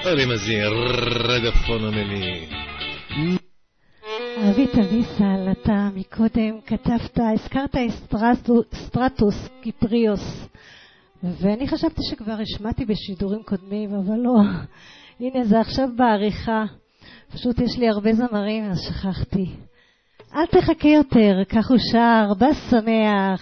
Rimasi רדפון מלי. אבית אביסל, אתה מקודם כתבת, הזכרת סטרטוס קיפריוס, ואני חשבתי שכבר השמעתי בשידורים קודמים, אבל לא. הנה זה עכשיו בעריכה, פשוט יש לי הרבה זמרים אז שכחתי. אל תחכה יותר, כך הוא שר, בס שמח.